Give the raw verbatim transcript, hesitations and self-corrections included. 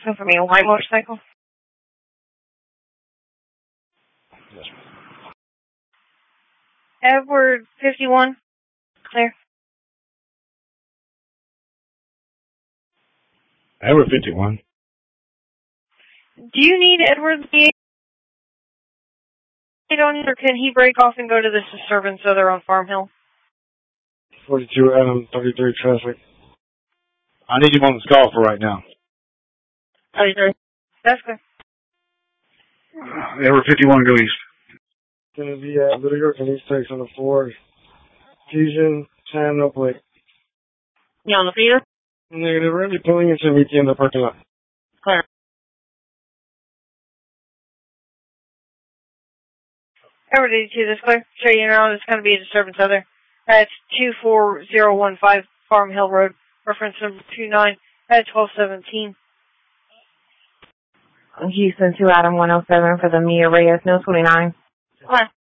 So for me, a white motorcycle. Yes. Edward fifty-one. Clear. Edward fifty-one. Do you need Edward the eight on you, or can he break off and go to this disturbance so they're on Farm Hill? forty-two Adam, thirty-three traffic. I need him on the call for right now. thirty-three. That's good. Edward fifty-one, go east. Gonna be at Little York and East Texas on the Ford Fusion, Sam, no plate. You on the feeder? Negative, really pulling into meet you in the parking lot. Clear. Edward eighty-two, this clear. Show you now, there's going to be a disturbance out there. That's two four zero one five Farm Hill Road, reference number two nine, at twelve seventeen. Houston two Adam one oh seven for the Mia Reyes, no twenty-nine. Clear.